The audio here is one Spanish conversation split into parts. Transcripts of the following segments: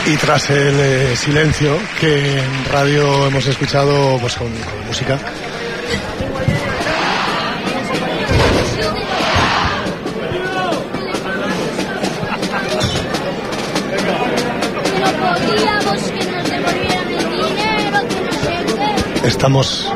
Y tras el silencio que en radio hemos escuchado pues con música, estamos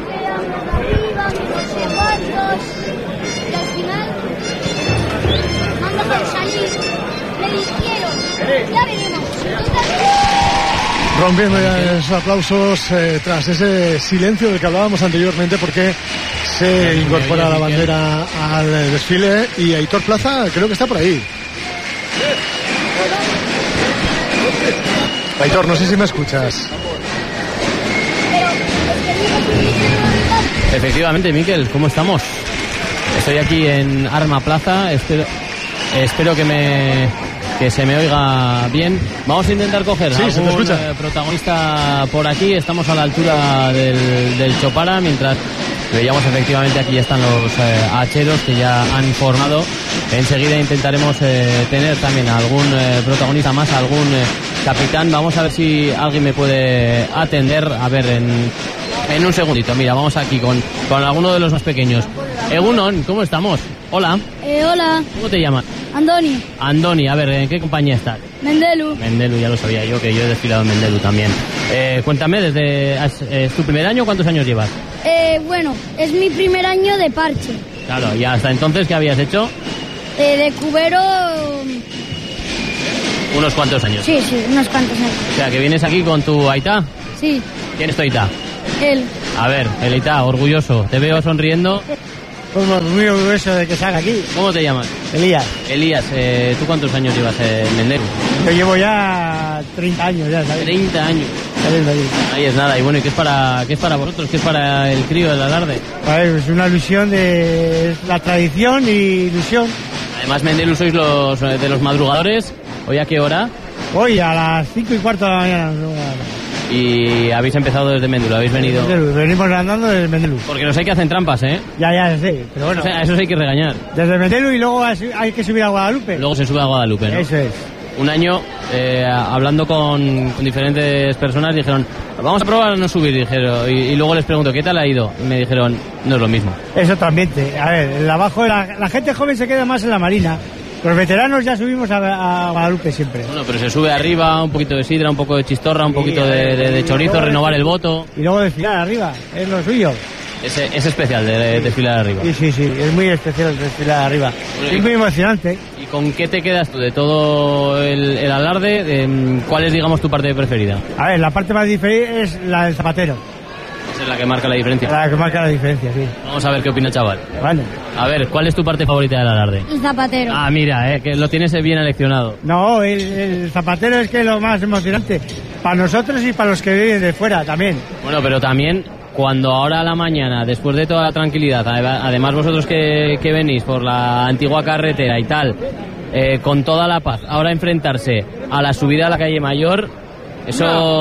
rompiendo ya esos aplausos tras ese silencio del que hablábamos anteriormente, porque se incorpora la bandera al desfile y Aitor Plaza creo que está por ahí. Aitor, no sé si me escuchas. Efectivamente, Miquel, ¿cómo estamos? Estoy aquí en Arma Plaza, espero que se me oiga bien. Vamos a intentar coger algún protagonista por aquí. Estamos a la altura del Chopara, mientras veíamos efectivamente aquí ya están los hacheros que ya han formado. Enseguida intentaremos tener también algún protagonista más, algún capitán. Vamos a ver si alguien me puede atender. A ver, en un segundito. Mira, vamos aquí con alguno de los más pequeños. Egunon, ¿cómo estamos? Hola. Hola. ¿Cómo te llamas? Andoni. Andoni, a ver, ¿en qué compañía estás? Mendelu. Mendelu, ya lo sabía yo, que yo he desfilado en Mendelu también. Cuéntame, ¿es tu primer año? ¿Cuántos años llevas? Bueno, es mi primer año de parche. Claro, ¿y hasta entonces qué habías hecho? De cubero... Unos cuantos años. Sí, unos cuantos años. O sea, que vienes aquí con tu Aitá. Sí. ¿Quién es tu Aitá? Él. A ver, el Aitá, orgulloso. Te veo sonriendo. Pues muy orgulloso de que salga aquí. ¿Cómo te llamas? Elías. Elías, ¿tú cuántos años llevas en Mendelu? Yo llevo ya 30 años, ya sabes. 30 años. Ahí es nada. Y bueno, ¿y qué es para vosotros? ¿Qué es para el crío del alarde? Es una ilusión de la tradición y ilusión. Además, Mendelu sois de los madrugadores. ¿Hoy a qué hora? Hoy a las 5:15 de la mañana. Y habéis empezado desde Mendelu, habéis venido... Venimos andando desde Mendelu. Porque no sé que hacen trampas, ¿eh? Ya sé, pero bueno. O sea, a esos hay que regañar. Desde Mendelu y luego hay que subir a Guadalupe. Luego se sube a Guadalupe, ¿no? Eso es. Un año, hablando con diferentes personas, dijeron, vamos a probar a no subir, dijeron, y luego les pregunto, ¿qué tal ha ido? Y me dijeron, no es lo mismo. Es otro ambiente. A ver, el abajo, la gente joven se queda más en la marina. Los veteranos ya subimos a Guadalupe siempre. Bueno, pero se sube arriba, un poquito de sidra, un poco de chistorra, un poquito de chorizo, renovar el voto. Y luego desfilar arriba, es lo suyo. Es especial de desfilar arriba. Sí, es muy especial desfilar arriba. Bueno, es muy emocionante. ¿Y con qué te quedas tú de todo el alarde? ¿Cuál es, digamos, tu parte preferida? A ver, la parte más diferente es la del zapatero. Esa es la que marca la diferencia. La que marca la diferencia, sí. Vamos a ver qué opina el chaval. Vale. A ver, ¿cuál es tu parte favorita del alarde? El zapatero. Ah, mira, que lo tienes bien eleccionado. No, el zapatero es que es lo más emocionante. Para nosotros y para los que viven de fuera también. Bueno, pero también cuando ahora a la mañana, después de toda la tranquilidad, además vosotros que venís por la antigua carretera y tal, con toda la paz, ahora enfrentarse a la subida a la calle Mayor... Eso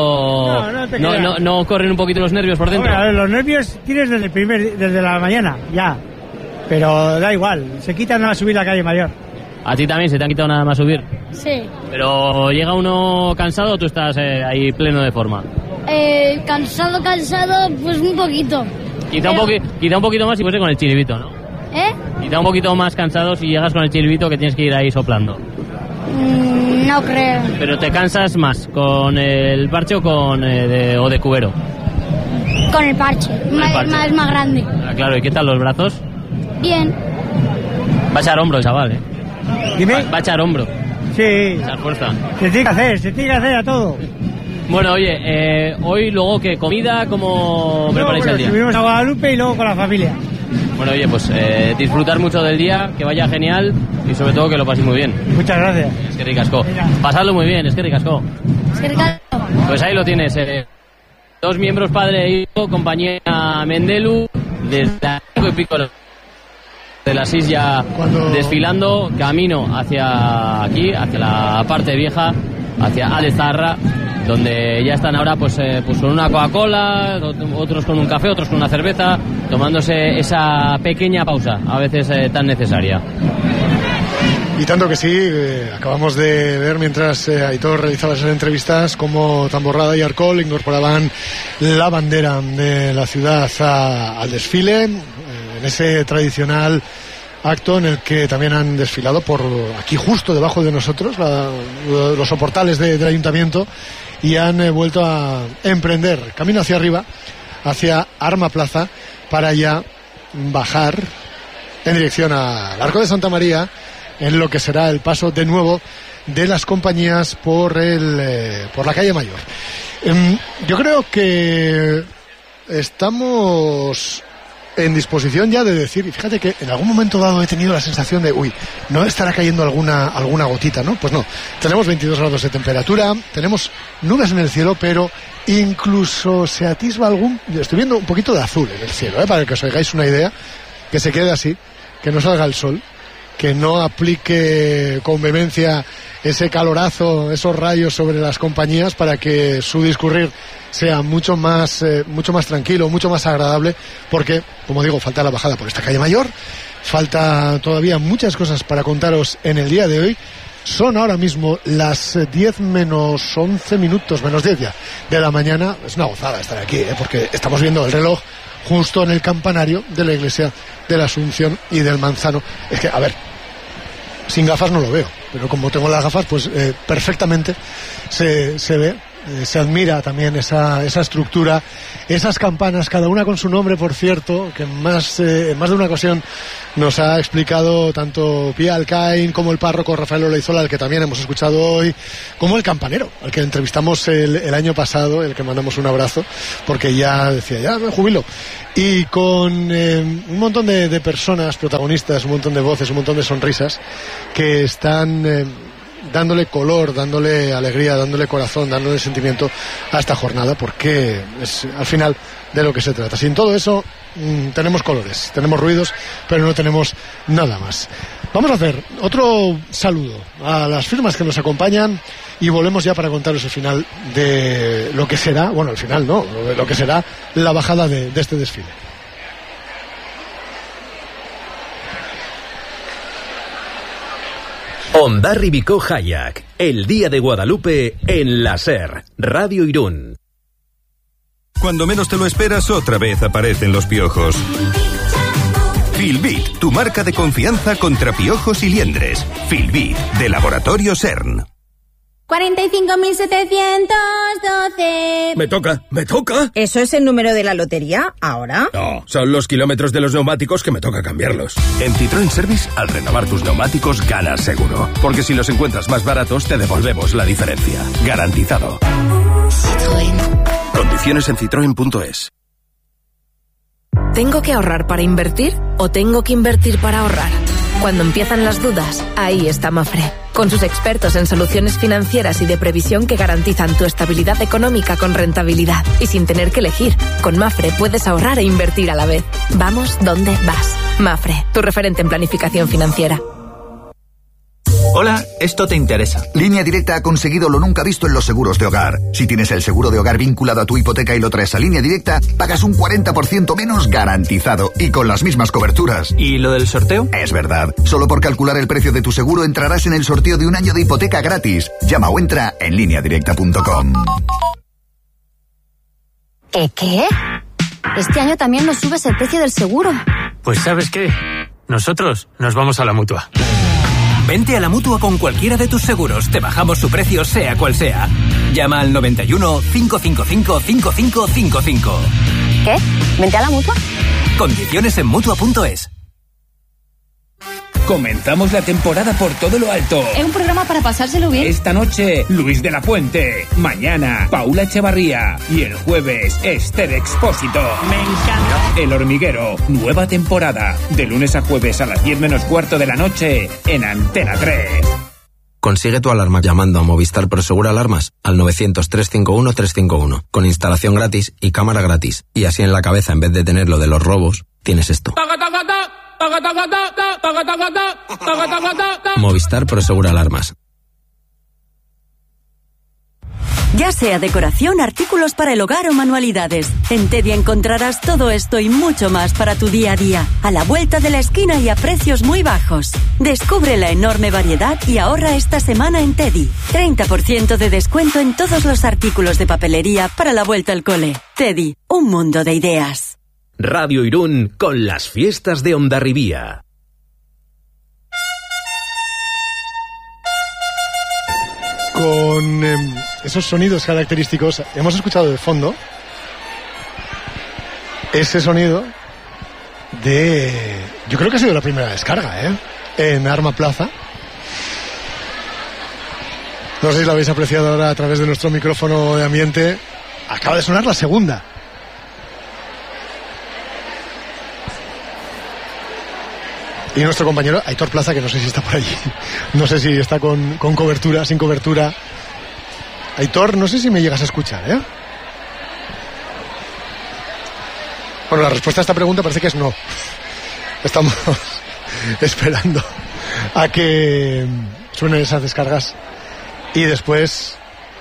no corren un poquito los nervios por dentro. Hombre, a ver, los nervios tienes desde la mañana, ya. Pero da igual, se quitan nada más subir la calle Mayor. ¿A ti también se te han quitado nada más subir? Sí. Pero llega uno cansado o tú estás ahí pleno de forma. Cansado, pues un poquito. Quita un poquito más y puedes ir con el chiribito, ¿no? Quita un poquito más cansado si llegas con el chiribito que tienes que ir ahí soplando. No creo. ¿Pero te cansas más con el parche o de cubero? Con el parche. Es más grande. Ah, claro, ¿y qué tal los brazos? Bien. Va a echar hombro el chaval, ¿eh? Dime. Va a echar hombro. Sí. Echar fuerza. Se tiene que hacer a todo. Bueno, oye, hoy luego ¿qué? ¿Comida? ¿Cómo preparáis el día? Subimos a Guadalupe y luego con la familia. Bueno, oye, pues disfrutar mucho del día, que vaya genial y sobre todo que lo paséis muy bien. Muchas gracias. Es que ricasco. Pasadlo muy bien, es que ricasco. Pues ahí lo tienes. Dos miembros, padre e hijo, compañía Mendelu, desde las 5 y pico de las 6 ya desfilando, camino hacia aquí, hacia la parte vieja, hacia Alezarra, donde ya están ahora pues con una Coca-Cola, otros con un café, otros con una cerveza, tomándose esa pequeña pausa, a veces tan necesaria. Y tanto que sí, acabamos de ver mientras Aitor realizaba esas entrevistas como Tamborrada y Arcol incorporaban la bandera de la ciudad al desfile, en ese tradicional acto en el que también han desfilado por aquí justo debajo de nosotros los soportales del ayuntamiento, y han vuelto a emprender camino hacia arriba, hacia Arma Plaza, para ya bajar en dirección al Arco de Santa María, en lo que será el paso de nuevo de las compañías por la calle Mayor. Yo creo que estamos en disposición ya de decir, y fíjate que en algún momento dado he tenido la sensación de, no estará cayendo alguna gotita, ¿no? Pues no, tenemos 22 grados de temperatura, tenemos nubes en el cielo, pero incluso se atisba estoy viendo un poquito de azul en el cielo, para que os hagáis una idea, que se quede así, que no salga el sol, que no aplique con vehemencia ese calorazo, esos rayos sobre las compañías, para que su discurrir sea mucho más tranquilo, mucho más agradable, porque, como digo, falta la bajada por esta calle Mayor, falta todavía muchas cosas para contaros en el día de hoy. Son ahora mismo las 10 menos 11 minutos, menos 10 ya, de la mañana. Es una gozada estar aquí, porque estamos viendo el reloj justo en el campanario de la iglesia de la Asunción y del Manzano. Es que, a ver, sin gafas no lo veo, pero como tengo las gafas, pues perfectamente se ve, se admira también esa estructura, esas campanas, cada una con su nombre, por cierto, que en más de una ocasión nos ha explicado tanto Pía Alcaín como el párroco Rafael Olaizola, al que también hemos escuchado hoy, como el campanero, al que entrevistamos el año pasado, el que mandamos un abrazo, porque ya decía, ya me jubilo. Y con un montón de personas protagonistas, un montón de voces, un montón de sonrisas que están dándole color, dándole alegría, dándole corazón, dándole sentimiento a esta jornada, porque es al final de lo que se trata. Sin todo eso tenemos colores, tenemos ruidos, pero no tenemos nada más. Vamos a hacer otro saludo a las firmas que nos acompañan y volvemos ya para contaros el final de lo que será, bueno, el final no, de lo que será la bajada de este desfile. Hondarribicó Hayak, el Día de Guadalupe en la SER, Radio Irún. Cuando menos te lo esperas, otra vez aparecen los piojos. Filbit, tu marca de confianza contra piojos y liendres. Filbit, de Laboratorio CERN. 45.712. Me toca. ¿Eso es el número de la lotería ahora? No, son los kilómetros de los neumáticos que me toca cambiarlos. En Citroën Service, al renovar tus neumáticos, ganas seguro. Porque si los encuentras más baratos, te devolvemos la diferencia. Garantizado. Citroën. Condiciones en citroen.es. ¿Tengo que ahorrar para invertir o tengo que invertir para ahorrar? Cuando empiezan las dudas, ahí está Mafre, con sus expertos en soluciones financieras y de previsión que garantizan tu estabilidad económica con rentabilidad y sin tener que elegir. Con Mafre puedes ahorrar e invertir a la vez. Vamos donde vas. Mafre, tu referente en planificación financiera. Hola, esto te interesa. Línea Directa ha conseguido lo nunca visto en los seguros de hogar. Si tienes el seguro de hogar vinculado a tu hipoteca y lo traes a Línea Directa, pagas un 40% menos garantizado y con las mismas coberturas. ¿Y lo del sorteo? Es verdad. Solo por calcular el precio de tu seguro entrarás en el sorteo de un año de hipoteca gratis. Llama o entra en lineadirecta.com. ¿Qué? Este año también nos subes el precio del seguro. Pues ¿sabes qué? Nosotros nos vamos a la Mutua. Vente a la Mutua con cualquiera de tus seguros. Te bajamos su precio sea cual sea. Llama al 91 555 5555. ¿Qué? ¿Vente a la Mutua? Condiciones en Mutua.es. Comenzamos la temporada por todo lo alto. Es un programa para pasárselo bien. Esta noche, Luis de la Fuente. Mañana, Paula Echevarría. Y el jueves, Esther Expósito. Me encanta. El Hormiguero, nueva temporada. De lunes a jueves a las 10 menos cuarto de la noche en Antena 3. Consigue tu alarma llamando a Movistar Prosegur Alarmas al 900-351-351. Con instalación gratis y cámara gratis. Y así en la cabeza, en vez de tener lo de los robos, tienes esto. Movistar Prosegur Alarmas. Ya sea decoración, artículos para el hogar o manualidades. En Teddy encontrarás todo esto y mucho más para tu día a día, a la vuelta de la esquina y a precios muy bajos. Descubre la enorme variedad y ahorra esta semana en Teddy. 30% de descuento en todos los artículos de papelería para la vuelta al cole. Teddy, un mundo de ideas. Radio Irún con las fiestas de Hondarribía. Con esos sonidos característicos, hemos escuchado de fondo ese sonido de... Yo creo que ha sido la primera descarga, en Arma Plaza. No sé si lo habéis apreciado ahora a través de nuestro micrófono de ambiente. Acaba de sonar la segunda. Y nuestro compañero Aitor Plaza, que no sé si está por allí, no sé si está con cobertura, sin cobertura. Aitor, no sé si me llegas a escuchar, Bueno, la respuesta a esta pregunta parece que es no. Estamos esperando a que suenen esas descargas y después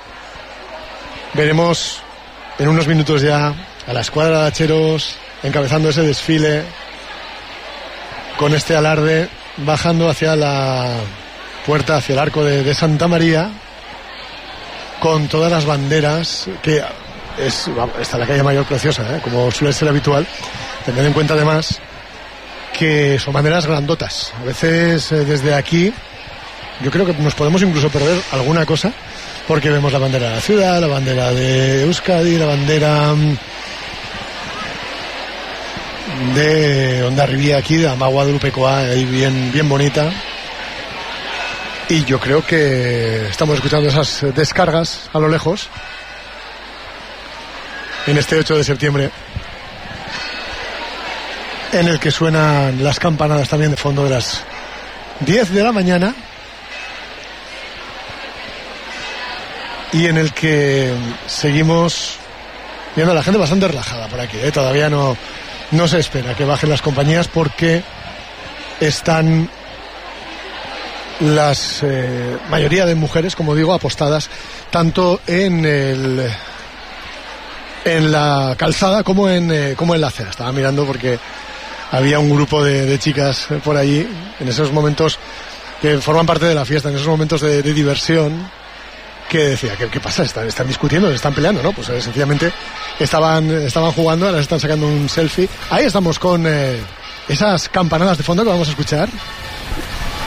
veremos en unos minutos ya a la escuadra de hacheros encabezando ese desfile con este alarde, bajando hacia la puerta, hacia el arco de Santa María, con todas las banderas, que está la calle Mayor preciosa, como suele ser habitual. Tened en cuenta además que son banderas grandotas. A veces desde aquí yo creo que nos podemos incluso perder alguna cosa, porque vemos la bandera de la ciudad, la bandera de Euskadi, la bandera de Hondarribía aquí, de Ama Guadalupekoa, ahí bien bonita. Y yo creo que estamos escuchando esas descargas a lo lejos en este 8 de septiembre, en el que suenan las campanadas también de fondo de las 10 de la mañana, y en el que seguimos viendo a la gente bastante relajada por aquí, todavía no se espera que bajen las compañías, porque están las mayoría de mujeres, como digo, apostadas tanto en la calzada como en la acera. Estaba mirando porque había un grupo de chicas por allí en esos momentos que forman parte de la fiesta, en esos momentos de diversión, que decía, ¿qué pasa? ¿Están discutiendo? ¿Están peleando? No, pues sencillamente estaban jugando, ahora están sacando un selfie. Ahí estamos con esas campanadas de fondo que vamos a escuchar.